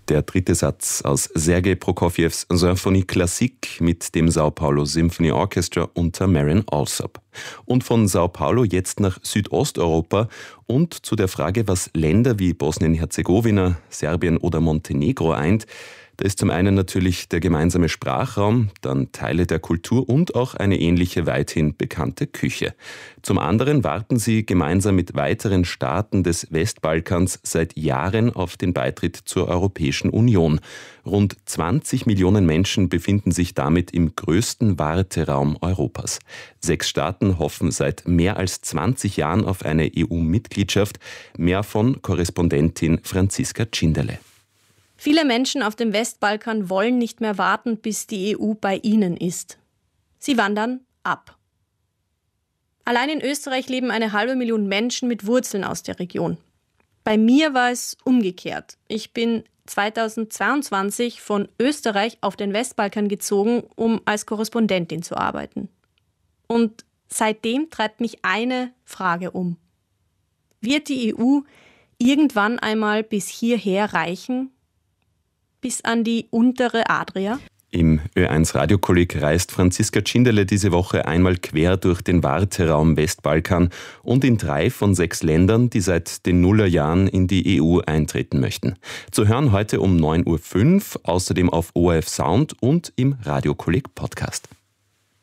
Der dritte Satz aus Sergei Prokofjews Symphonie Classique mit dem Sao Paulo Symphony Orchestra unter Marin Alsop. Und von Sao Paulo jetzt nach Südosteuropa und zu der Frage, was Länder wie Bosnien-Herzegowina, Serbien oder Montenegro eint. Da ist zum einen natürlich der gemeinsame Sprachraum, dann Teile der Kultur und auch eine ähnliche weithin bekannte Küche. Zum anderen warten sie gemeinsam mit weiteren Staaten des Westbalkans seit Jahren auf den Beitritt zur Europäischen Union. Rund 20 Millionen Menschen befinden sich damit im größten Warteraum Europas. 6 Staaten hoffen seit mehr als 20 Jahren auf eine EU-Mitgliedschaft. Mehr von Korrespondentin Franziska Tschinderle. Viele Menschen auf dem Westbalkan wollen nicht mehr warten, bis die EU bei ihnen ist. Sie wandern ab. Allein in Österreich leben 500.000 Menschen mit Wurzeln aus der Region. Bei mir war es umgekehrt. Ich bin 2022 von Österreich auf den Westbalkan gezogen, um als Korrespondentin zu arbeiten. Und seitdem treibt mich eine Frage um. Wird die EU irgendwann einmal bis hierher reichen? Bis an die untere Adria? Im Ö1 Radiokolleg reist Franziska Tschinderle diese Woche einmal quer durch den Warteraum Westbalkan und in 3 von 6 Ländern, die seit den Nullerjahren in die EU eintreten möchten. Zu hören heute um 9.05 Uhr, außerdem auf ORF Sound und im Radiokolleg Podcast.